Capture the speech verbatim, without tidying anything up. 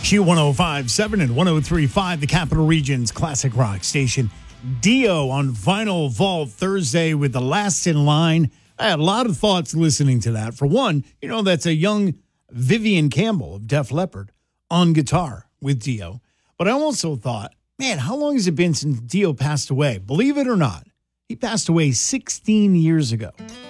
Q one oh five point seven and one oh three point five, the Capital Region's classic rock station. Dio on Vinyl Vault Thursday with The Last in Line. I had a lot of thoughts listening to that. For one, you know, that's a young Vivian Campbell of Def Leppard on guitar with Dio. But I also thought, man, how long has it been since Dio passed away? Believe it or not, he passed away sixteen years ago.